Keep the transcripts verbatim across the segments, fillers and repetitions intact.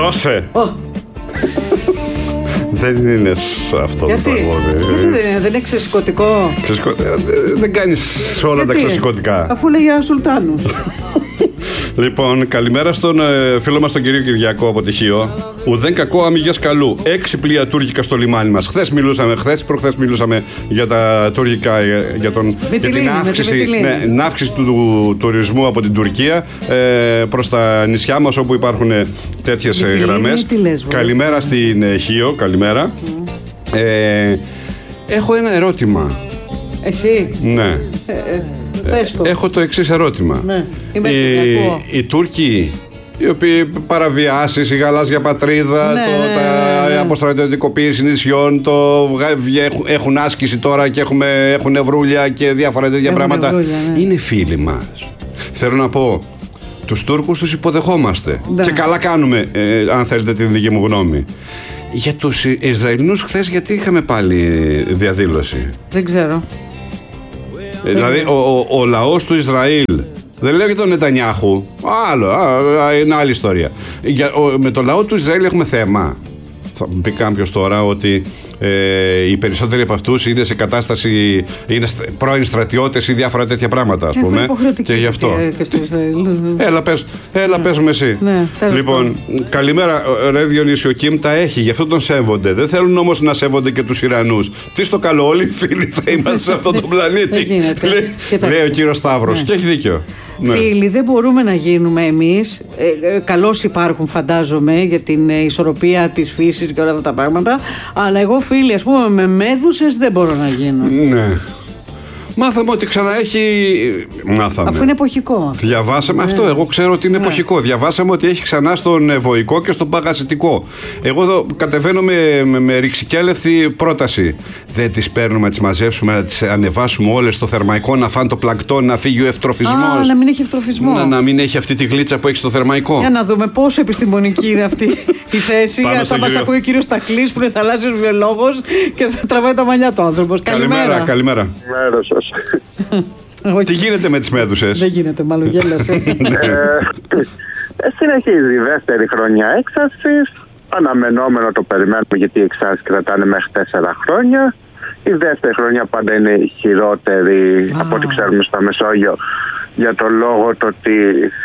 Σώσε! Oh. Δεν είναι αυτό Γιατί? το τραγούδι. Γιατί δεν είναι, δεν είναι ξεσηκωτικό. Ξεσηκω... Δεν κάνεις όλα Γιατί? τα ξεσηκωτικά. Αφού λέει για Σουλτάνους. Λοιπόν, καλημέρα στον ε, φίλο μας τον κύριο Κυριακό από Τυχείο. Ουδέν κακό αμυγές καλού. Έξι πλοία τουρκικά στο λιμάνι μας. Χθες μιλούσαμε, χθες προχθές μιλούσαμε για τα τουρκικά, για, για, τον, για την αύξηση, ναι, την αύξηση του, του τουρισμού από την Τουρκία ε, προς τα νησιά μας όπου υπάρχουν τέτοιες ε, γραμμές. Καλημέρα στην ε, Χίο, καλημέρα. Mm. Ε, έχω ένα ερώτημα. Εσύ? Ναι. Ε, ε. Το. Έχω το εξής ερώτημα. Ναι. Οι, οι Τούρκοι, οι οποίοι παραβιάσεις, η γαλάζια πατρίδα, ναι, το, ναι, τα ναι. αποστρατιωτικοποίηση νησιών, το, έχουν άσκηση τώρα και έχουμε, έχουν ευρούλια και διάφορα τέτοια έχουν πράγματα. Ευρούλια, ναι. Είναι φίλοι μας. Θέλω να πω, τους Τούρκους τους υποδεχόμαστε. Ναι. Και καλά κάνουμε, ε, αν θέλετε την δική μου γνώμη. Για τους Ισραηλινούς χθες, γιατί είχαμε πάλι διαδήλωση? Δεν ξέρω. Δηλαδή ο, ο, ο λαός του Ισραήλ, δεν λέω για τον Νετανιάχου, άλλο, α, είναι άλλη ιστορία. Για, ο, με το λαό του Ισραήλ έχουμε θέμα. Θα μου πει κάποιος τώρα ότι ε, οι περισσότεροι από αυτούς είναι σε κατάσταση, είναι πρώην στρατιώτες ή διάφορα τέτοια πράγματα, ας πούμε. Και γι' αυτό. Και, και έλα πες, έλα ναι. πες με εσύ. Ναι, λοιπόν, καλημέρα, ρε Διονύση, ο Κιμ τα έχει, γι' αυτό τον σέβονται. Δεν θέλουν όμως να σέβονται και τους Ιρανούς. Τι στο καλό, όλοι οι φίλοι θα είμαστε σε αυτόν τον πλανήτη. Λέει, λέει ο κύριος Σταύρος. Ναι. Και έχει δίκιο. Ναι. Φίλοι, δεν μπορούμε να γίνουμε εμείς. Ε, ε, καλώς υπάρχουν, φαντάζομαι, για την ε, ισορροπία της φύσης και όλα αυτά τα πράγματα. Αλλά εγώ, φίλοι, ας πούμε, με μέδουσες δεν μπορώ να γίνω. Ναι. Μάθαμε ότι ξαναέχει. Μάθαμε. Αφού είναι εποχικό. Διαβάσαμε ναι. αυτό. Εγώ ξέρω ότι είναι ναι. εποχικό. Διαβάσαμε ότι έχει ξανά στον ευωικό και στον παγασιτικό. Εγώ εδώ κατεβαίνω με, με, με ρηξικέλευθη πρόταση. Δεν τις παίρνουμε να τις μαζέψουμε, να τις ανεβάσουμε όλες στο θερμαϊκό, να φάνε το πλακτό, να φύγει ο ευτροφισμός. Α, να μην έχει ευτροφισμό. Να, να μην έχει αυτή τη γλίτσα που έχει στο θερμαϊκό. Για να δούμε πόσο επιστημονική είναι αυτή η θέση. Θα μας ακούει ο κύριος Τακλής που είναι θαλάσσιος βιολόγος και θα τραβάει τα μαλλιά του άνθρωπος. Καλημέρα. Καλημέρα. Τι γίνεται με τις μέδουσες? Δεν γίνεται, μάλλον γέλασε. Συνεχίζει η δεύτερη χρονιά έξαρσης. Αναμενόμενο, το περιμένουμε, γιατί οι εξάρσεις κρατάνε μέχρι τέσσερα χρόνια. Η δεύτερη χρονιά πάντα είναι η χειρότερη ah. από ό,τι ξέρουμε στα Μεσόγειο, για το λόγο το ότι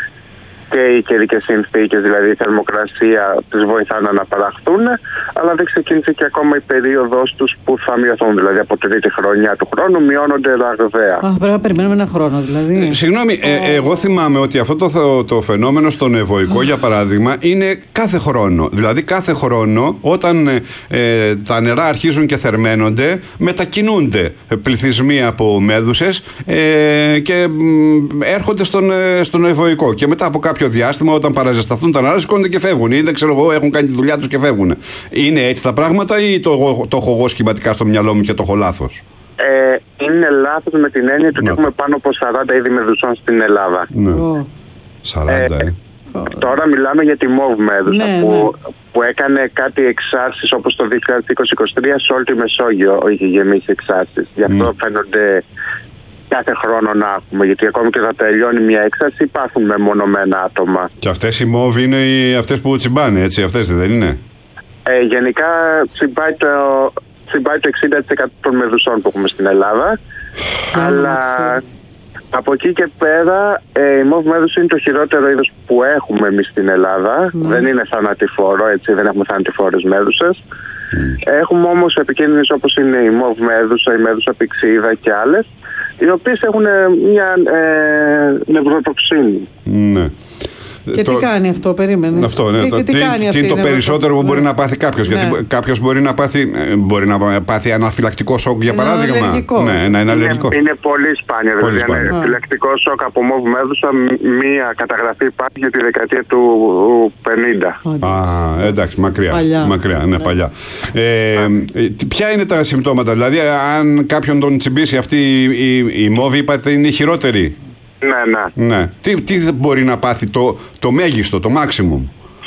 και οι καιρικές συνθήκες, δηλαδή η θερμοκρασία, τις βοηθά να αναπαραχθούν, αλλά δεν ξεκίνησε και ακόμα η περίοδος τους που θα μειωθούν. Δηλαδή από τρίτη χρονιά του χρόνου μειώνονται ραγδαία. Α, πρέπει να περιμένουμε ένα χρόνο, δηλαδή. Ε, συγγνώμη, ε, εγώ θυμάμαι ότι αυτό το, το φαινόμενο στον ευωικό, για παράδειγμα, είναι κάθε χρόνο. Δηλαδή κάθε χρόνο, όταν ε, τα νερά αρχίζουν και θερμαίνονται, μετακινούνται πληθυσμοί από μέδουσες ε, και ε, έρχονται στον, ε, στον ευωικό. Και μετά από κάποιο διάστημα, όταν παραζεσταθούν τα νερά, σηκώνονται και φεύγουν. Ή δεν ξέρω εγώ, έχουν κάνει τη δουλειά τους και φεύγουν. Είναι έτσι τα πράγματα ή το, το έχω εγώ σχηματικά στο μυαλό μου και το έχω λάθος? Ε, είναι λάθος με την έννοια ότι έχουμε πάνω από σαράντα είδη μεδουσών στην Ελλάδα. Ναι. Oh. σαράντα, ε. ε. Τώρα μιλάμε για τη μόβ μέδουσα, ναι, που, ναι. που έκανε κάτι εξάρσεις όπως το δύο χιλιάδες είκοσι είκοσι τρία σε όλη τη Μεσόγειο είχε γεμίσει εξάρσεις. Γι' αυτό mm. φαίνονται κάθε χρόνο να έχουμε, γιατί ακόμη και θα τελειώνει μια έξαρση υπάρχουν μεμονωμένα άτομα. Και αυτές οι μόβ είναι οι, αυτές που τσιμπάνε, έτσι, αυτές δεν είναι? Ε, γενικά τσιμπάει το, τσιμπάει το εξήντα τοις εκατό των μεδουσών που έχουμε στην Ελλάδα. Αλλά από εκεί και πέρα ε, η μόβ μέδουσα είναι το χειρότερο είδος που έχουμε εμείς στην Ελλάδα. Mm. Δεν είναι θανατηφόρο, έτσι, δεν έχουμε θανατηφόρες μέδουσες. Mm. Έχουμε όμως επικίνδυνες όπως είναι η μόβ μέδουσα, η μέδουσα πυξίδα και άλλες, οι οποίες έχουν μια ε, νευροτοξίνη. Ναι. Και το... τι κάνει αυτό, περίμενε. Αυτό, ναι. Και, το, και τι, τι, κάνει τι είναι το περισσότερο που ναι. μπορεί να πάθει κάποιος? Ναι. Γιατί κάποιος μπορεί να πάθει, μπορεί να πάθει αναφυλακτικό σοκ, για είναι παράδειγμα. Αλλεργικός. Ναι, ένα, ένα είναι, είναι πολύ σπάνιο. Πολύ δηλαδή, σπάνιο. Αναφυλακτικό σοκ από μόβ μέδουσα, μία καταγραφή υπάρχει για τη δεκαετία του πενήντα. Α, εντάξει, μακριά. Παλιά. μακριά ναι, ναι. Παλιά. Ε, ποια είναι τα συμπτώματα, δηλαδή, αν κάποιον τον τσιμπήσει αυτή η, η, η μόβ, είπατε, είναι χειρότερη? Ναι, ναι. ναι. Τι, τι μπορεί να πάθει το, το μέγιστο, το maximum?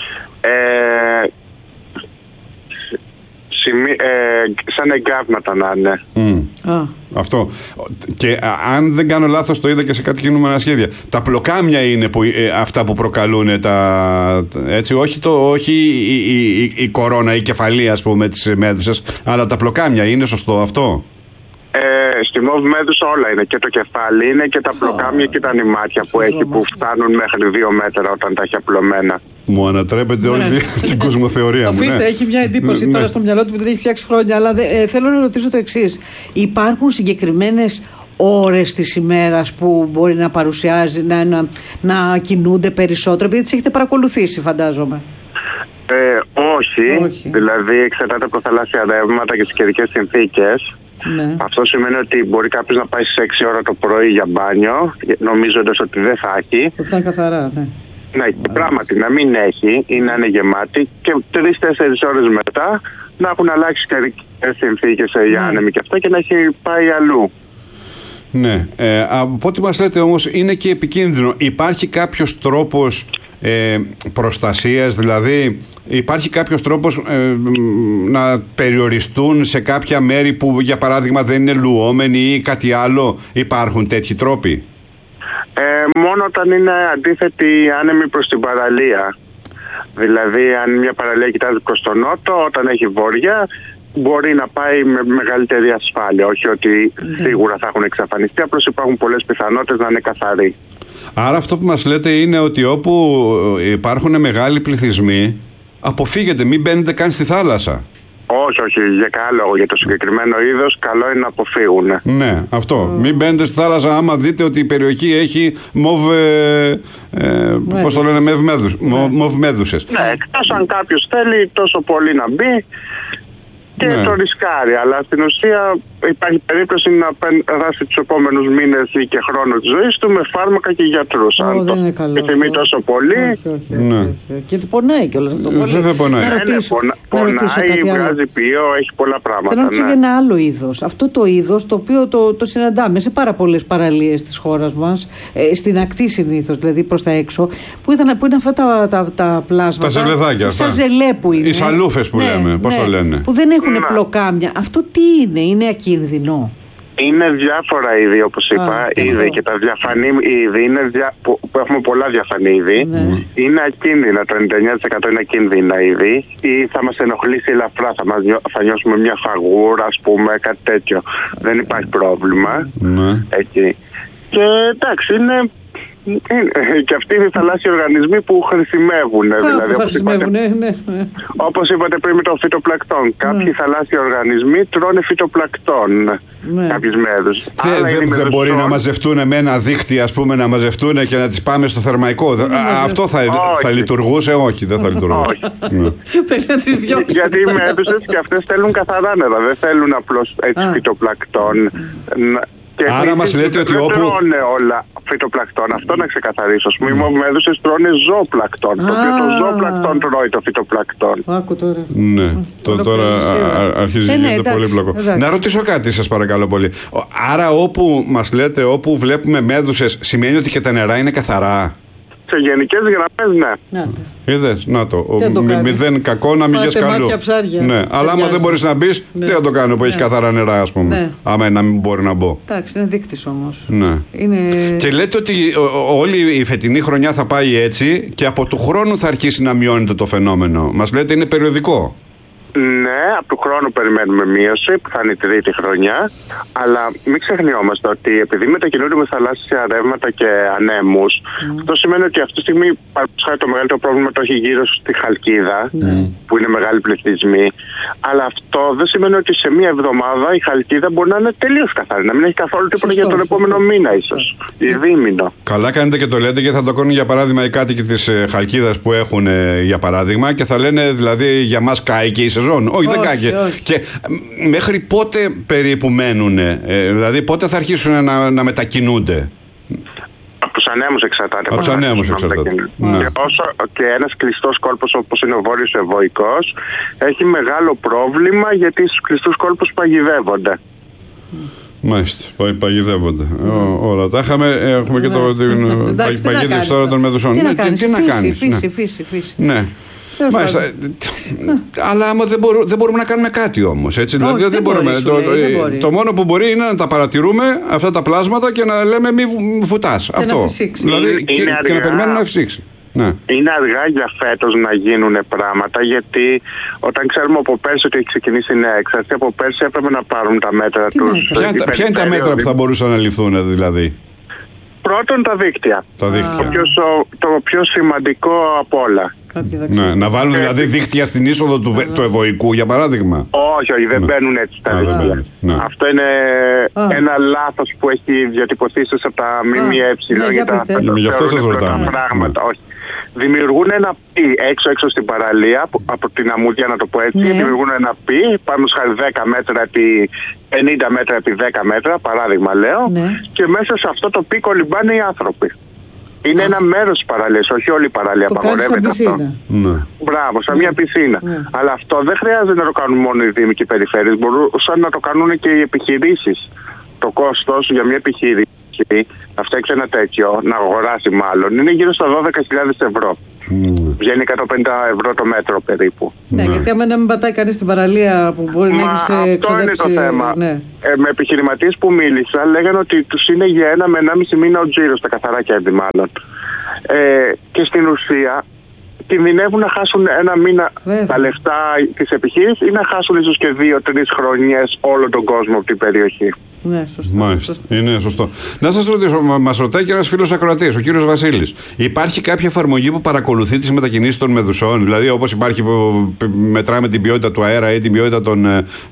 Ε, σημεί, ε, σαν εγκάβματα να είναι. Mm. Α. Αυτό. Και αν δεν κάνω λάθος, το είδα και σε κάτι κινούμενα σχέδια. Τα πλοκάμια είναι που, ε, αυτά που προκαλούν τα. Έτσι, όχι, το, όχι η, η, η, η κορώνα, η κεφαλή, ας πούμε, της μέδουσας, αλλά τα πλοκάμια. Είναι σωστό αυτό? Ε, στη μοβ μέδουσα όλα είναι. Και το κεφάλι είναι και τα πλοκάμια και τα νημάτια που έχει, που φτάνουν μέχρι δύο μέτρα όταν τα έχει απλωμένα. Μου ανατρέπεται όλη την κοσμοθεωρία μου. Αφήστε, έχει μια εντύπωση τώρα στο μυαλό του που την έχει φτιάξει χρόνια. Αλλά ε, θέλω να ρωτήσω το εξής. Υπάρχουν συγκεκριμένες ώρες της ημέρας που μπορεί να παρουσιάζει, να, να, να κινούνται περισσότερο, επειδή τις έχετε παρακολουθήσει, φαντάζομαι? Ε, όχι. όχι. Δηλαδή, εξαρτάται από θαλάσσια ρεύματα και τις καιρικές συνθήκες. Ναι. Αυτό σημαίνει ότι μπορεί κάποιος να πάει στις έξι ώρα το πρωί για μπάνιο, νομίζοντας ότι δεν θα έχει. Θα είναι καθαρά, ναι. Ναι, και πράγματι να μην έχει ή να είναι γεμάτη, και τρεις τέσσερις ώρες μετά να έχουν αλλάξει καιρικές συνθήκες οι άνεμοι και αυτά και να έχει πάει αλλού. Ναι. Ε, από ό,τι μας λέτε όμως είναι και επικίνδυνο. Υπάρχει κάποιος τρόπος ε, προστασίας, δηλαδή υπάρχει κάποιος τρόπος ε, να περιοριστούν σε κάποια μέρη που για παράδειγμα δεν είναι λουόμενοι ή κάτι άλλο? Υπάρχουν τέτοιοι τρόποι? Ε, μόνο όταν είναι αντίθετη άνεμοι προς την παραλία. Δηλαδή αν μια παραλία κοιτάζει προς τον νότο, όταν έχει βόρεια μπορεί να πάει με μεγαλύτερη ασφάλεια. Όχι ότι σίγουρα θα έχουν εξαφανιστεί, απλώς υπάρχουν πολλές πιθανότητες να είναι καθαροί. Άρα αυτό που μας λέτε είναι ότι όπου υπάρχουν μεγάλοι πληθυσμοί, αποφύγετε, μην μπαίνετε καν στη θάλασσα. Όχι, όχι, για κανένα λόγο. Για το συγκεκριμένο είδος, καλό είναι να αποφύγουν. Ναι, αυτό. Mm. Μην μπαίνετε στη θάλασσα άμα δείτε ότι η περιοχή έχει μοβ. Ε, ε, πώς το λένε, μοβ μέδουσες. Ναι, εκτός αν κάποιος θέλει τόσο πολύ να μπει και ναι. το ρισκάρει. Αλλά στην ουσία υπάρχει περίπτωση να περάσει τους επόμενους μήνες ή και χρόνο της ζωής του με φάρμακα και γιατρούς. Oh, αν το επιθυμεί τόσο πολύ. Όχι, όχι, όχι, ναι. όχι, όχι. Και πονάει κιόλας αυτό. Βέβαια πονάει. Να ρωτήσω, ναι, ναι, πονα, να ρωτήσω πονάει, κάτι άλλο. βγάζει ποιό, έχει πολλά πράγματα. Θέλω να ρωτήσω ναι. για ένα άλλο είδος. Αυτό το είδος το οποίο το, το συναντάμε σε πάρα πολλές παραλίες της χώρας μας, ε, στην ακτή συνήθως, δηλαδή προς τα έξω, που, ήταν, που είναι αυτά τα, τα, τα πλάσματα. Τα ζελεδάκια. Σαν ζελέ που είναι. Οι σαλούφες που ναι, λέμε. Πώς ναι, το λένε. Που δεν έχουν ναι. πλοκάμια. Αυτό τι είναι, είναι ακίνδυνο? Είναι διάφορα είδη, όπως είπα, Α, είδη και τα διαφανή είδη είναι δια, που, που έχουμε πολλά διαφανή είδη. Ναι. Είναι ακίνδυνα, το ενενήντα εννέα τοις εκατό είναι ακίνδυνα είδη ή θα μας ενοχλήσει ελαφρά, θα, μας, θα νιώσουμε μια φαγούρα, ας πούμε, κάτι τέτοιο. Δεν υπάρχει πρόβλημα. Ναι. Εκεί. Και εντάξει, είναι... και αυτοί οι θαλάσσιοι οργανισμοί που χρησιμεύουν. Α, δηλαδή, που όπως, είπατε, ναι, ναι, ναι. όπως είπατε πριν με το φυτοπλακτόν. Ναι. Κάποιοι θαλάσσιοι οργανισμοί τρώνε φυτοπλακτόν. Ναι. Κάποιες μέδους. Δεν δε, δε μπορεί να μαζευτούν με ένα δίχτυ, ας πούμε, να μαζευτούν και να τις πάμε στο θερμαϊκό. Ναι, αυτό θα, θα λειτουργούσε? Όχι, δεν θα λειτουργούσε. Ναι. Γιατί οι μέδουσες και αυτές θέλουν καθαρά νερά. Δεν θέλουν απλώς έτσι φυτοπλακτόν. Και άρα μας λέτε ότι δεν όπου... τρώνε όλα φυτοπλακτόν, αυτό να ξεκαθαρίσω. Ας πούμε, οι μοβ-μέδουσες τρώνε ζωοπλακτόν, το οποίο το ζωοπλακτόν τρώει το φυτοπλακτόν. Άκου τώρα. Ναι, το, τώρα αρχίζει να γίνεται πολύ πλοκό. Να ρωτήσω κάτι, σας παρακαλώ πολύ. Άρα όπου μας λέτε, όπου βλέπουμε μέδουσες, σημαίνει ότι και τα νερά είναι καθαρά? Σε γενικές γραμμές, ναι. Είδες, να το. Μηδέν κακό να μην γες καλού. Ναι, αλλά άμα δεν μπορείς να μπεις, ναι. τι να το κάνω που ναι. έχει καθαρά νερά, ας πούμε. Ναι. Άμα να μην μπορεί να μπω. Εντάξει, είναι δείκτης όμως. Ναι. Είναι... Και λέτε ότι όλη η φετινή χρονιά θα πάει έτσι και από του χρόνου θα αρχίσει να μειώνεται το φαινόμενο. Μας λέτε είναι περιοδικό. Ναι, από του χρόνου περιμένουμε μείωση που θα είναι η τρίτη χρονιά, αλλά μην ξεχνιόμαστε ότι επειδή μετακινούνται με θαλάσσια ρεύματα και ανέμους, mm. αυτό σημαίνει ότι αυτή τη στιγμή το μεγαλύτερο πρόβλημα το έχει γύρω στη Χαλκίδα, mm. που είναι μεγάλοι πληθυσμοί, αλλά αυτό δεν σημαίνει ότι σε μία εβδομάδα η Χαλκίδα μπορεί να είναι τελείως καθαρή, να μην έχει καθόλου τίποτα για τον σωστό, επόμενο σωστό, μήνα ίσως, ή δίμηνο. Καλά κάνετε και το λέτε, και θα το κάνουν για παράδειγμα οι κάτοικοι της Χαλκίδας που έχουν για παράδειγμα και θα λένε δηλαδή για μας κάει και η σεζόν. Όχι, δεν κάγε. Και μέχρι πότε περίπου μένουν, ε, δηλαδή πότε θα αρχίσουν να, να μετακινούνται? Από τους ανέμους εξαρτάται. Από τους ανέμους εξαρτάται. Ναι. Και, όσο, και ένας κλειστός κόλπος όπως είναι ο Βόρειος Ευωικός έχει μεγάλο πρόβλημα γιατί στους κλειστούς κόλπους παγιδεύονται. Μάλιστα, παγιδεύονται. Όλα τα είχαμε. Έχουμε και το παγίδευση τώρα των μεδουσών. Τι να κάνεις, φύση, φύση, φύση. Ναι. Μάλιστα. Αλλά άμα δεν, μπορού, δεν μπορούμε να κάνουμε κάτι όμως. Έτσι, δηλαδή, Όχι, δεν δεν μπορούμε. μπορεί, Το, λέει, το, το μόνο που μπορεί είναι να τα παρατηρούμε αυτά τα πλάσματα και να λέμε μη βουτάς. Αυτό. Δηλαδή, και, και να περιμένουμε να φυσήξει. Ναι. Είναι αργά για φέτος να γίνουν πράγματα, γιατί όταν ξέρουμε από πέρσι ότι έχει ξεκινήσει η νέα έξαρση, από πέρσι έπρεπε να πάρουν τα μέτρα τους. Ποια, ποια είναι τα μέτρα που θα μπορούσαν να ληφθούν, δηλαδή? Πρώτον, τα δίκτυα. Τα δίκτυα. Το, πιο, το πιο σημαντικό από όλα. Ναι, να βάλουν δηλαδή δίκτυα στην είσοδο του, του Ευωικού, για παράδειγμα. Όχι, όχι, δεν ναι. μπαίνουν έτσι τα δίκτυα. Ναι. Αυτό είναι Α. ένα λάθος που έχει διατυπωθεί από τα ΜΜΕ. Ναι, για τα γι' αυτό σας ρωτάμε. Πράγματα. Όχι. Δημιουργούν ένα πι έξω-έξω στην παραλία, από την αμμούδια να το πω έτσι. Ναι. Δημιουργούν ένα πι, πάνω σχάρι δέκα μέτρα επί πενήντα μέτρα επί δέκα μέτρα, παράδειγμα λέω. Ναι. Και μέσα σε αυτό το πι κολυμπάνε οι άνθρωποι. Είναι Α. ένα μέρος της παραλίας, όχι όλη η παραλία. Απαγορεύεται αυτό. Ναι. Μπράβο, σαν ναι. μια πισίνα. Ναι. Αλλά αυτό δεν χρειάζεται να το κάνουν μόνο οι δήμοι και οι περιφέρειες. Μπορούσαν να το κάνουν και οι επιχειρήσεις. Το κόστος για μια επιχείρηση να φτιάξει ένα τέτοιο, να αγοράσει μάλλον, είναι γύρω στα δώδεκα χιλιάδες ευρώ. Mm. Βγαίνει εκατόν πενήντα ευρώ το μέτρο περίπου. Ναι, mm. γιατί άμα να μην πατάει κανείς στην παραλία που μπορεί Μα να έχει ξοδέψει. Αυτό είναι το θέμα. Ναι. Ε, με επιχειρηματίες που μίλησα λέγανε ότι τους είναι για ένα με ενάμιση μήνα ο τζίρος, τα καθαρά κέρδη μάλλον. Ε, και στην ουσία κινδυνεύουν να χάσουν ένα μήνα Βέβαια. τα λεφτά της επιχείρησης ή να χάσουν ίσως και δύο-τρεις χρονιές όλο τον κόσμο από την περιοχή. Ναι, σωστό. Μάλιστα. Σωστό. Είναι σωστό. Να σας ρωτήσω, μας ρωτάει και ένας φίλος ακροατής, ο κύριος Βασίλης. Υπάρχει κάποια εφαρμογή που παρακολουθεί τις μετακινήσεις των μεδουσών? Δηλαδή, όπως υπάρχει που μετράμε την ποιότητα του αέρα ή την ποιότητα των,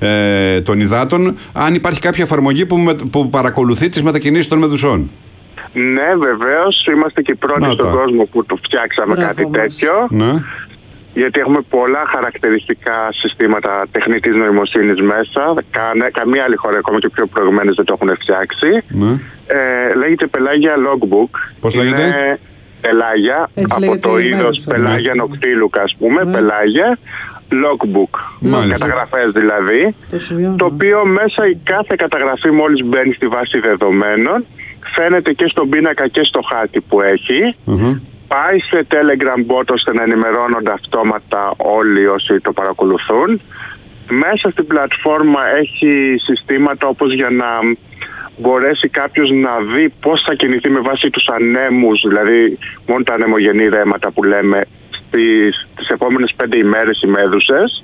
ε, των υδάτων, αν υπάρχει κάποια εφαρμογή που, με, που παρακολουθεί τις μετακινήσεις των μεδουσών? Ναι, βεβαίως. Είμαστε και οι πρώτοι Να, στον τα. κόσμο που το φτιάξαμε Μπράβο κάτι μας. τέτοιο. Ναι. Γιατί έχουμε πολλά χαρακτηριστικά συστήματα τεχνητής νοημοσύνης μέσα. Κα, καμία άλλη χώρα, ακόμα και πιο προηγουμένως, δεν το έχουν φτιάξει. Ναι. Ε, λέγεται Πελάγια Logbook. Πώς λέγεται? Είναι πελάγια, Έτσι από το είδος Πελάγια ναι. νοκτήλουκα, ας πούμε. Ναι. Πελάγια Logbook. Μάλιστα. Καταγραφές δηλαδή. Το, το οποίο μέσα η κάθε καταγραφή, μόλις μπαίνει στη βάση δεδομένων, φαίνεται και στον πίνακα και στο χάρτη που έχει. Mm-hmm. Πάει σε Telegram bot ώστε να ενημερώνονται αυτόματα όλοι όσοι το παρακολουθούν. Μέσα στην πλατφόρμα έχει συστήματα όπως για να μπορέσει κάποιος να δει πώς θα κινηθεί με βάση τους ανέμους, δηλαδή μόνο τα ανεμογενή ρέματα που λέμε, στις, τις επόμενες πέντε ημέρες οι μέδουσες.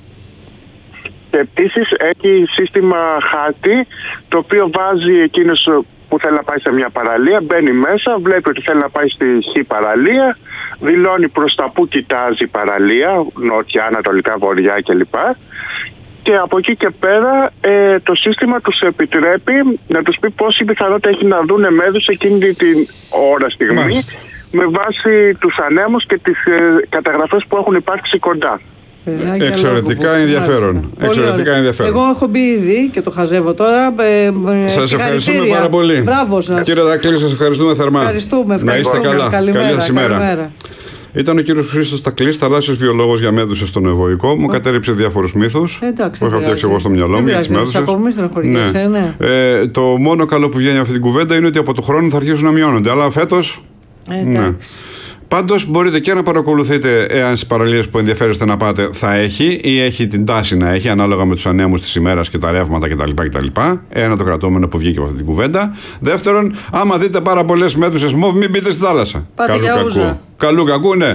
Και επίσης έχει σύστημα χάρτη, το οποίο βάζει εκείνος που θέλει να πάει σε μια παραλία, μπαίνει μέσα, βλέπει ότι θέλει να πάει στη χ παραλία, δηλώνει προς τα που κοιτάζει η παραλία, νότια, ανατολικά, βορειά κλπ. Και από εκεί και πέρα ε, το σύστημα τους επιτρέπει να τους πει πόση πιθανότητα έχει να δουν μέδους εκείνη την ώρα στιγμή, Μάλιστα. με βάση τους ανέμους και τις ε, καταγραφές που έχουν υπάρξει κοντά. Εξαιρετικά ενδιαφέρον. Εξαιρετικά ενδιαφέρον. Εγώ έχω μπει ήδη και το χαζεύω τώρα. Ε, σας ευχαριστούμε πάρα πολύ. Μπράβο σας. Κύριε Δάκλη, σας ευχαριστούμε θερμά. Ευχαριστούμε, ευχαριστούμε. Να είστε καλά. Καλημέρα, καλή σας ημέρα. Ήταν ο κύριος Χρήστος Τακλής, θαλάσσιος βιολόγος για μέδουσες στον Ευωικό. Μου κατέριψε διάφορους μύθους που είχα φτιάξει εγώ στο μυαλό μου για τις μέδουσες. Ναι. Ναι. Ε, το μόνο καλό που βγαίνει αυτή την κουβέντα είναι ότι από το χρόνο θα αρχίσουν να μειώνονται. Αλλά φέτος. Ε, ναι. Πάντως μπορείτε και να παρακολουθείτε, εάν στις παραλίες που ενδιαφέρεστε να πάτε θα έχει ή έχει την τάση να έχει, ανάλογα με τους ανέμους της ημέρας και τα ρεύματα κτλ. κτλ. Ένα το κρατούμενο που βγήκε από αυτή την κουβέντα. Δεύτερον, άμα δείτε πάρα πολλές μέδουσες μοβ, μην μπείτε στη θάλασσα. Καλού κακού. Καλού κακού, ναι.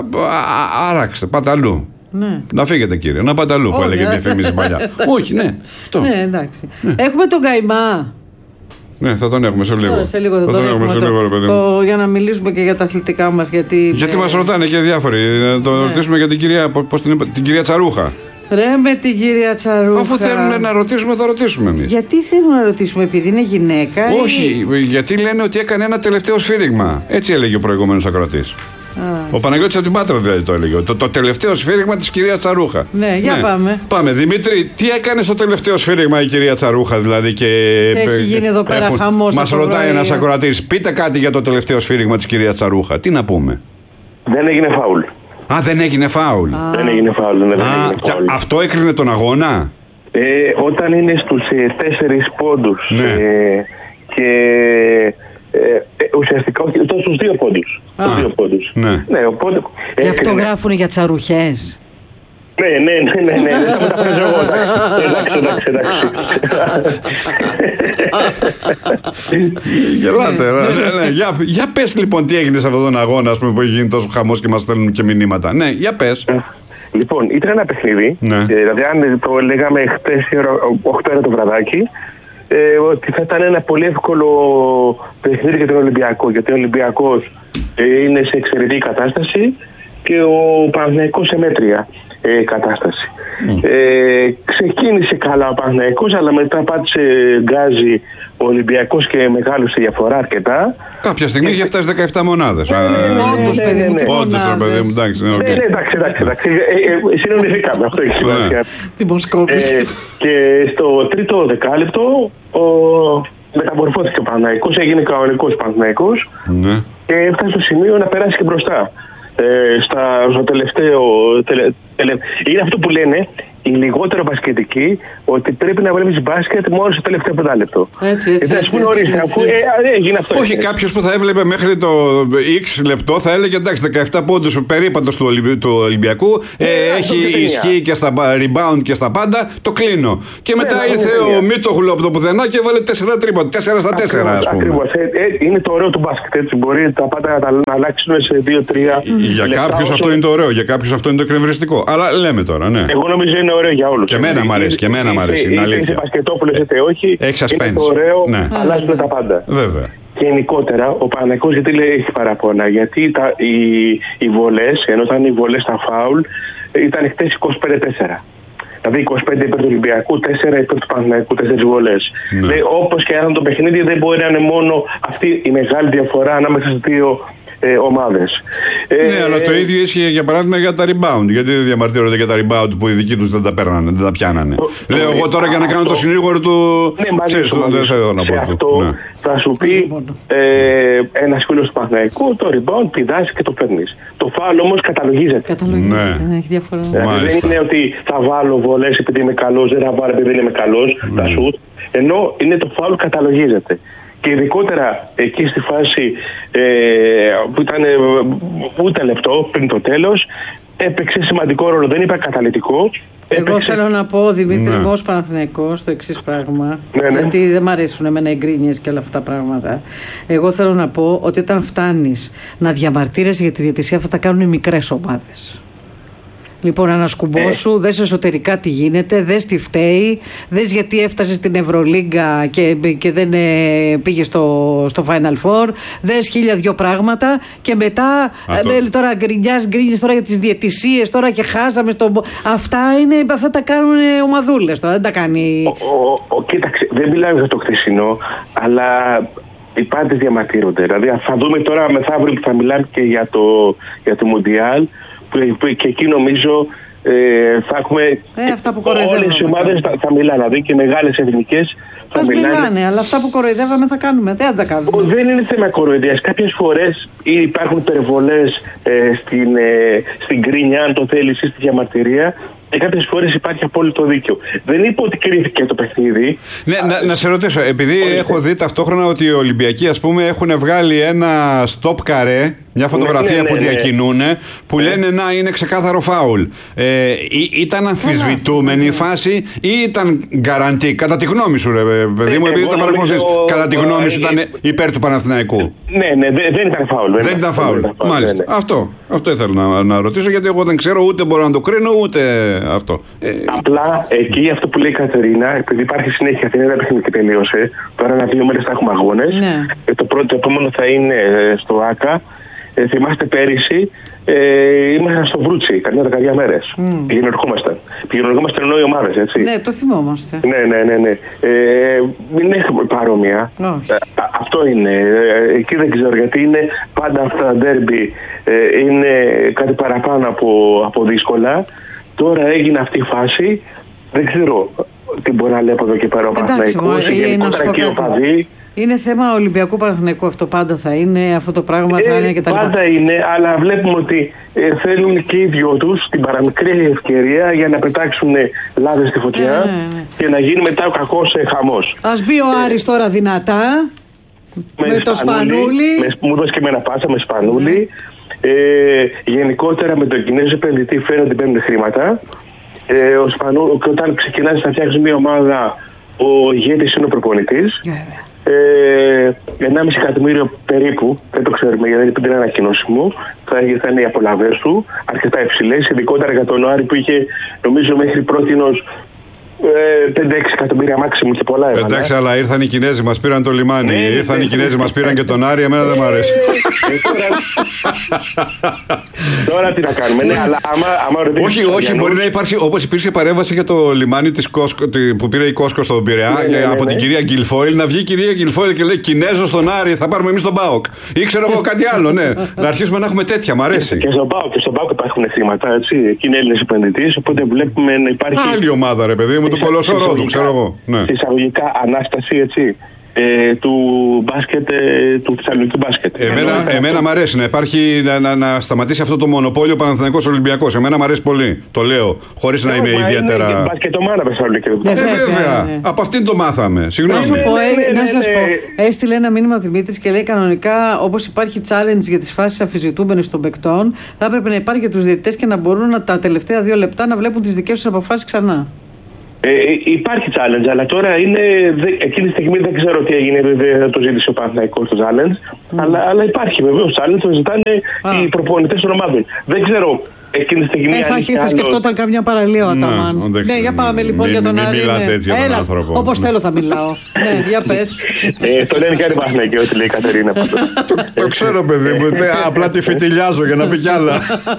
Άραξτε, πάτε αλλού. Ναι. Να φύγετε, κύριε, να πάτε αλλού, που έλεγε η διαφήμιση παλιά. Όχι, ναι. Αυτό. Ναι, εντάξει. Ναι. Έχουμε τον καημά. Ναι, θα τον έχουμε σε λίγο. Τώρα, σε λίγο θα, θα τον, τον έχουμε, σε το, λίγο, παιδί. Το, για να μιλήσουμε και για τα αθλητικά μας. Γιατί, γιατί με... μας ρωτάνε και διάφοροι. Να το ναι. ρωτήσουμε για την κυρία, πώς την, την κυρία Τσαρούχα. Ρε με την κυρία Τσαρούχα. Αφού θέλουν να ρωτήσουμε, θα ρωτήσουμε εμείς. Γιατί θέλουν να ρωτήσουμε, επειδή είναι γυναίκα? Όχι, ή... γιατί λένε ότι έκανε ένα τελευταίο σφύριγμα. Έτσι έλεγε ο προηγούμενος ακροατής. Ah. Ο Παναγιώτης από την Πάτρα δηλαδή το έλεγε. Το, το τελευταίο σφύριγμα της κυρίας Τσαρούχα. Ναι, για ναι. πάμε. Πάμε. Δημήτρη, τι έκανε στο τελευταίο σφύριγμα η κυρία Τσαρούχα, δηλαδή. Και έχει γίνει εδώ πέρα έχουν... χαμός. Μας ρωτάει ένας ακροατής, πείτε κάτι για το τελευταίο σφύριγμα της κυρίας Τσαρούχα. Τι να πούμε? Δεν έγινε φάουλ. Α, δεν έγινε φάουλ. Ah. Δεν έγινε φάουλ. Δεν Α, έγινε φάουλ. Αυτό έκρινε τον αγώνα. Ε, όταν είναι στους ε, τέσσερις πόντους ναι. ε, και. Ε, ε, ουσιαστικά όχι, τόσο στους δύο πόντους. Ah. Δύο πόντους. Ναι. Ναι, οπότε, γι' αυτό γράφουν για τσαρουχές. Ναι, ναι, ναι, ναι, ναι, δεν θα μεταφράζω εγώ. Εντάξει, εντάξει, εντάξει. Γελάτε, για, για πες λοιπόν τι έγινε σε αυτόν τον αγώνα, ας πούμε, που έχει γίνει τόσο χαμός και μας στέλνουν και μηνύματα. Ναι, για πες. Λοιπόν, ήταν ένα παιχνίδι, ναι. ε, δηλαδή αν το λέγαμε χτες οκτώ ώρα το βραδάκι, ε, ότι θα ήταν ένα πολύ εύκολο παιχνίδι για τον Ολυμπιακό, γιατί ο Ολυμπιακός ε, είναι σε εξαιρετική κατάσταση και ο Παναθηναϊκός σε μέτρια ε, κατάσταση. Mm. Ε, ξεκίνησε καλά ο Παναθηναϊκός, αλλά μετά πάτησε γκάζι ο Ολυμπιακός και μεγάλωσε διαφορά αρκετά. Κάποια στιγμή είχε φτάσει δεκαεπτά μονάδες. Όντως, παιδί μου, όντως, παιδί μου, εντάξει. Ναι, εντάξει, εντάξει. Συνονιθήκαμε, αυτό έχει σημασία. Δημοσκόπηση. Και στο τρίτο δεκάλεπτο μεταμορφώθηκε ο Παναθηναϊκός, έγινε κανονικός Παναθηναϊκός και έφτασε στο σημείο να περάσει και μπροστά. Ε, στα, στο τελευταίο τελε, τελε, είναι αυτό που λένε οι λιγότερο μπασκετικοί, ότι πρέπει να βλέπεις μπάσκετ μόνο στο τελευταίο πεντάλεπτο. Έτσι, έτσι, έτσι, έτσι, έτσι, έτσι, αφού, ε, ε, έγινε αυτό. Όχι, κάποιος που θα έβλεπε μέχρι το X λεπτό θα έλεγε εντάξει, δεκαεπτά πόντους περίπατος του, Ολυμπι, του Ολυμπιακού, ε, ε, έχει ισχύει και στα rebound και στα πάντα, το κλείνω. Και μετά ναι, ήρθε ο Μίτογλου από το πουθενά και έβαλε τέσσερα τρίποτα, τέσσερα στα τέσσερα, ας πούμε. Ακριβώς, ε, ε, είναι το ωραίο του μπάσκετ, έτσι, μπορεί τα πάντα να, να αλλάξουν σε δύο τρία. Για κάποιους αυτό είναι το ωραίο, για κάποιους αυτό είναι το εκνευριστικό. Αλλά λέμε τώρα, ναι. Εγώ νομίζω είναι ωραίο για όλους. Και εμένα μου αρέσει, και εμένα μου αρέσει. Είναι αλήθεια. Είσαι μπασκετόπουλος είτε όχι. Έχει suspense. Είναι το ωραίο, ναι. αλλάζουν τα πάντα. Βέβαια. Και γενικότερα ο Παναθηναϊκός γιατί λέει έχει παραπονά, γιατί τα, οι, οι βολές, ενώ ήταν οι βολές στα φάουλ, ήταν χτες είκοσι πέντε τέσσερα. Δηλαδή είκοσι πέντε υπέρ του Ολυμπιακού, τέσσερα υπέρ του Παναθηναϊκού, τέσσερις βολές. Ναι. Λέει όπως και αν το παιχνίδι δεν μπορεί να είναι μόνο αυτή η μεγάλη διαφορά ανάμεσα στις δύο ε, ομάδες. Ναι, ε, αλλά το ίδιο ίσχυε για παράδειγμα για τα rebound. Γιατί δεν διαμαρτύρονται για τα rebound που οι δικοί τους δεν τα παίρνανε, δεν τα πιάνανε. Το, Λέω εγώ τώρα για να κάνω αυτό, το συνήγορο του. Ναι, μαζί ξέρεις, του, δεν θέλω να πω. Αυτό ναι. Θα σου πει ε, ένας φίλος του Παναθηναϊκού, το rebound πηδάς και το παίρνεις. Το φάουλ όμως καταλογίζεται. Καταλογίζεται, ναι. Ναι, έχει διαφορά. Δηλαδή δεν είναι ότι θα βάλω βολές επειδή είμαι καλός, δεν θα βάλω επειδή δεν είμαι καλός, mm. τα σουτ. Ενώ είναι το φάουλ καταλογίζεται. Και ειδικότερα εκεί στη φάση ε, που ήταν ε, ούτε λεπτό πριν το τέλος, έπαιξε σημαντικό ρόλο. Δεν είπα καταλυτικό. Εγώ έπαιξε... θέλω να πω, Δημήτρη, ναι. ως Παναθηναϊκός, το εξής πράγμα. Ναι, ναι. Γιατί δεν μ' αρέσουν εμένα οι γκρίνιες και όλα αυτά τα πράγματα. Εγώ θέλω να πω ότι όταν φτάνεις να διαμαρτύρεσαι για τη διαιτησία, αυτά τα κάνουν οι μικρές ομάδες. Λοιπόν, ανασκουμπόσου, ε. δες εσωτερικά τι γίνεται, δες τι φταίει, δες γιατί έφτασε στην Ευρωλίγκα και, και δεν ε, πήγε στο, στο Final Four, δες χίλια δυο πράγματα και μετά ε, τώρα γκρινιάς, γκρίνιες τώρα για τις διαιτησίες τώρα και χάσαμε στο... Αυτά, είναι, αυτά τα κάνουν ομαδούλες τώρα, δεν τα κάνει... Ο, ο, ο, κοίταξε, δεν μιλάω για το χθεσινό, αλλά οι πάντες διαμαρτύρονται. Δηλαδή θα δούμε τώρα μεθαύριο που θα μιλάμε και για το, για το Μουντιάλ, και εκεί νομίζω ε, θα έχουμε ε, όλες οι ομάδες θα, θα μιλάνε, δηλαδή και μεγάλες εθνικές θα Ας μιλάνε. μιλάνε, αλλά αυτά που κοροϊδεύαμε θα κάνουμε, δεν τα κάνουμε. Δεν είναι θέμα κοροϊδίας. Κάποιες φορές υπάρχουν υπερβολές ε, στην, ε, στην κρίνια, αν το θέλεις, ή στη διαμαρτυρία. Και κάποιες φορές υπάρχει απόλυτο δίκιο. Δεν είπα ότι κρίθηκε το παιχνίδι. Ναι, α, να, να σε ρωτήσω, επειδή όχι. έχω δει ταυτόχρονα ότι οι Ολυμπιακοί, ας πούμε, έχουν βγάλει ένα stop καρέ, μια φωτογραφία ναι, ναι, ναι, που διακινούν, που ναι. λένε να είναι ξεκάθαρο φάουλ. Ε, ή, ήταν αμφισβητούμενη η φάση ή ήταν γκαραντή, κατά τη γνώμη σου, ρε παιδί μου, επειδή τα παρακολουθείς, κατά τη γνώμη σου ήταν υπέρ του Παναθηναϊκού. Ναι, ναι, δεν ήταν φάουλ. Δεν ήταν φάουλ. Μάλιστα. Αυτό, αυτό ήθελα να, να ρωτήσω, γιατί εγώ δεν ξέρω, ούτε μπορώ να το κρίνω, ούτε αυτό. Ε, Απλά εκεί αυτό που λέει η Κατερίνα, επειδή υπάρχει συνέχεια, αυτή είναι ένα παιχνίδι και τελείωσε. Τώρα ένα-δύο μέρες θα έχουμε αγώνες. Ναι. Ε, το πρώτο, το επόμενο θα είναι στο ΆΚΑ. Ε, θυμάστε πέρυσι, ε, ήμασταν στο Βρούτσι, καμιά δεκαετία μέρες. Mm. Πηγαινορχόμασταν. Πηγαινορχόμασταν ενώ οι ομάδες, έτσι. Ναι, το θυμόμαστε. Ναι, ναι, ναι. ναι. Ε, μην έχουμε παρόμοια. Ε, αυτό είναι. Ε, εκεί δεν ξέρω γιατί είναι πάντα αυτά τα ντέρμπι. Ε, είναι κάτι παραπάνω από, από δύσκολα. Τώρα έγινε αυτή η φάση. Δεν ξέρω τι μπορεί να λέει από εδώ και πέρα ο Παναθηναϊκός. Γενικότερα και ο Παδί. Είναι θέμα Ολυμπιακού Παναθηναϊκού, αυτό πάντα θα είναι, αυτό το πράγμα θα ε, είναι και τα λοιπά. Πάντα είναι, αλλά βλέπουμε ότι ε, θέλουν και οι δυο τους την παραμικρή ευκαιρία για να πετάξουν λάδες στη φωτιά ε, ναι, ναι. και να γίνει μετά ο κακός ε, χαμός. Ας μπει ο Άρης τώρα δυνατά, με, με το Σπανούλι. Με, μου δώσει και με ένα πάσα με Σπανούλι. Mm. Ε, γενικότερα με τον Κινέζο επενδυτή φαίνεται ότι παίρνουν χρήματα. Ε, ο Σπανού, και όταν ξεκινάς να φτιάξεις μια ομάδα, ο ηγέτης είναι ο προπονητής. Yeah. Ε, ενάμιση εκατομμύριο περίπου, δεν το ξέρουμε γιατί δεν είναι ανακοινώσιμο, θα, θα είναι οι απολαβές του αρκετά υψηλές, ειδικότερα για τον Άρη που είχε νομίζω μέχρι πρότινος πέντε έξι εκατομμύρια μάξιμου και πολλά έβαλα. Εντάξει, αλλά ήρθαν οι Κινέζοι, μας πήραν το λιμάνι. Ναι, ήρθαν ναι, οι Κινέζοι, ναι, μας πήραν και τον Άρη, εμένα δεν μου αρέσει. Τώρα τι να κάνουμε, ναι, αλλά άμα, άμα ρωτήσεις. Όχι, όχι, μπορεί να υπάρξει, όπως υπήρξε παρέμβαση για το λιμάνι της Κόσκο, που πήρε η Κόσκο στον Πειραιά, ναι, ναι, ναι, από ναι, την κυρία Γκιλφόιλ, να βγει η κυρία Γκιλφόιλ και λέει Κινέζο στον Άρη, θα πάρουμε εμείς τον ΠΑΟΚ. Ή ξέρω εγώ κάτι άλλο, ναι. Να αρχίσουμε να έχουμε τέτοια, μ' αρέσει. Και στον ΠΑΟΚ, και στον ΠΑΟΚ υπάρχουν χρήματα, έτσι. Εκεί είναι Έλληνες επενδυτές, οπότε βλέπουμε να υπάρχει. Άλλη ομάδα, ρε παιδί μου, του Κολοσσορόδου, ξέρω εγώ. Εισαγωγικά ανάσταση, έτσι. Ε, του μπάσκετ, ε, του θεσσαλονικού μπάσκετ. Εμένα, εμένα μ' αρέσει να υπάρχει, να, να, να σταματήσει αυτό το μονοπόλιο Παναθηναϊκός Ολυμπιακός. Εμένα μ' αρέσει πολύ. Το λέω, χωρίς να είμαι ιδιαίτερα. Είναι μπασκετομάνα Θεσσαλονίκη. Ε, βέβαια. Ναι. Από αυτήν το μάθαμε. Συγγνώμη. Να, σου πω, ε, να σας πω, έστειλε ένα μήνυμα ο Δημήτρης και λέει κανονικά όπως υπάρχει challenge για τις φάσεις αμφισβητούμενες των παικτών, θα έπρεπε να υπάρχει για τους διαιτητές και να μπορούν να, τα τελευταία δύο λεπτά να βλέπουν τις δικές τους αποφάσεις ξανά. Ε, υπάρχει challenge, αλλά τώρα είναι. Δε, εκείνη τη στιγμή δεν ξέρω τι έγινε, βέβαια το ζήτησε ο Παναθηναϊκός το challenge. Mm. Αλλά, αλλά υπάρχει βεβαίως challenge, το ζητάνε ah. οι προπονητές των ομάδων. Δεν ξέρω εκείνη τη στιγμή. Ε, θα, θα, θα σκεφτόταν καμιά παραλία ο Αταμάν. Ναι, ναι, για πάμε λοιπόν μη, για τον Άρη. Μην μιλάτε έτσι για τον άνθρωπο. Όπως θέλω θα μιλάω. Ναι, για πες. ε, το λένε και οι Παναθηναϊκοί, ό,τι λέει η Κατερίνα. Το ξέρω, παιδί μου. Απλά τη φιτιλιάζω για να πει κι άλλα.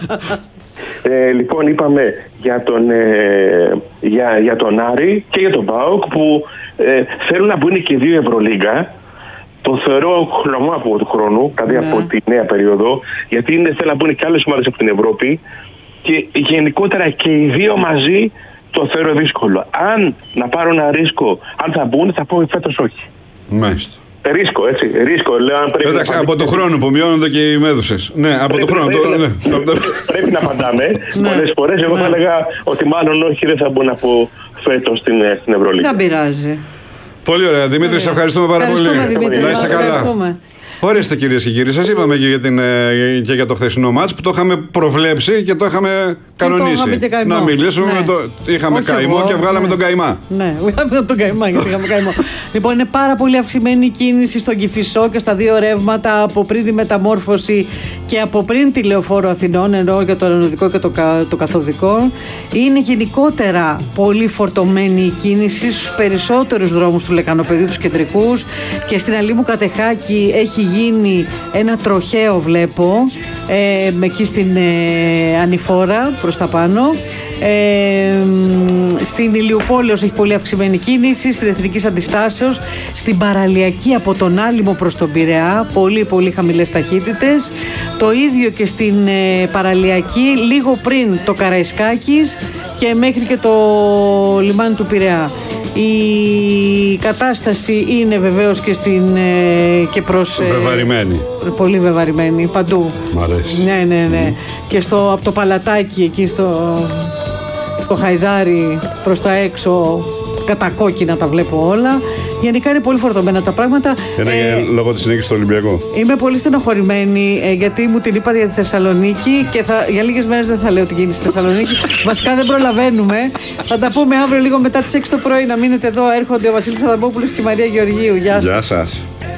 Ε, λοιπόν, είπαμε για τον, ε, για, για τον Άρη και για τον ΠΑΟΚ που ε, θέλουν να μπουν και οι δύο Ευρωλίγκα. Το θεωρώ χλωμό από του χρόνου, δηλαδή yeah. από τη νέα περίοδο, γιατί είναι, θέλουν να μπουν και άλλες ομάδες από την Ευρώπη και γενικότερα και οι δύο μαζί το θεωρώ δύσκολο. Αν να πάρω ένα ρίσκο, αν θα μπουν, θα πω φέτος όχι. Μάλιστα. Ρίσκο, έτσι. Ρίσκο, λέω αν πρέπει. Εντάξει, να από του χρόνου που μειώνονται και οι μέδουσες. Ναι, από του χρόνου. Πρέπει, ναι. πρέπει να απαντάμε πολλές φορές. Εγώ θα έλεγα ότι μάλλον όχι, δεν θα μπουν από φέτος στην, στην Ευρωλίγα. Δεν πειράζει. Πολύ ωραία. Δημήτρη, σε ευχαριστούμε πάρα πολύ. Να είσαι καλά. Ορίστε κυρίες και κύριοι, σας είπαμε και για, την, και για το χθεσινό μάτς που το είχαμε προβλέψει και το είχαμε κανονίσει. Το να μιλήσουμε, ναι. με το, είχαμε όχι καημό εγώ, και βγάλαμε ναι. τον καημά. Ναι, βγάλαμε τον καημά γιατί είχαμε καημό. Λοιπόν, είναι πάρα πολύ αυξημένη η κίνηση στον Κηφισό και στα δύο ρεύματα από πριν τη μεταμόρφωση και από πριν τη Λεωφόρο Αθηνών, ενώ για το ανωδικό και το, το καθοδικό. Είναι γενικότερα πολύ φορτωμένη η κίνηση στους περισσότερους δρόμους του Λεκανοπεδίου, τους κεντρικούς, και στην Αλήμου Κατεχάκη έχει γίνει ένα τροχαίο, βλέπω, ε, εκεί στην ε, Ανηφόρα προς τα πάνω. Ε, στην Ηλιουπόλεως έχει πολύ αυξημένη κίνηση, στην Εθνικής Αντιστάσεως, στην Παραλιακή από τον Άλυμο προς τον Πειραιά, πολύ πολύ χαμηλές ταχύτητες. Το ίδιο και στην ε, Παραλιακή, λίγο πριν το Καραϊσκάκης και μέχρι και το λιμάνι του Πειραιά. Η κατάσταση είναι βεβαίως και, στην, ε, και προς... Βεβαρημένη. Ε, πολύ βεβαρημένη, παντού. Μ' αρέσει. Ναι, ναι, ναι. Mm. Και στο, από το Παλατάκι, εκεί στο, στο Χαϊδάρι, προς τα έξω, κατακόκκινα τα βλέπω όλα. Γενικά είναι πολύ φορτωμένα τα πράγματα. Είναι ε, λόγω της συνέχισης στο Ολυμπιακό. Είμαι πολύ στενοχωρημένη ε, γιατί μου την είπατε για τη Θεσσαλονίκη και θα, για λίγες μέρες δεν θα λέω την κίνηση στη Θεσσαλονίκη. Βασικά δεν προλαβαίνουμε. Θα τα πούμε αύριο λίγο μετά τις έξι το πρωί. Να μείνετε εδώ. Έρχονται ο Βασίλης Αδαμόπουλος και η Μαρία Γεωργίου. Γεια σας. Γεια σας.